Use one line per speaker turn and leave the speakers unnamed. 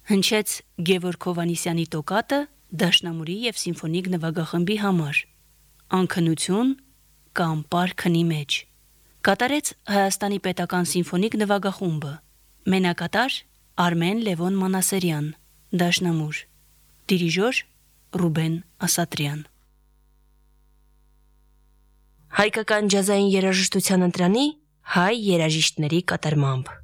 Հնչեց Գևորգ Հովհաննիսյանի տոկատը դաշնամուրի և սիմֆոնիկ նվագախմբի համար, անքնություն կամ պարքնի մեջ։ Կատարեց Հայաստանի պետական սիմֆոնիկ նվագախումբը, մենակատար Արմեն Լևոն Մանասերյան, դաշնամուր, դիրիժոր Ռուբեն Ասատրյան։ Հայկական ջազային երաժշտության ընտրանի հայ երաժիշտների կատարմամբ։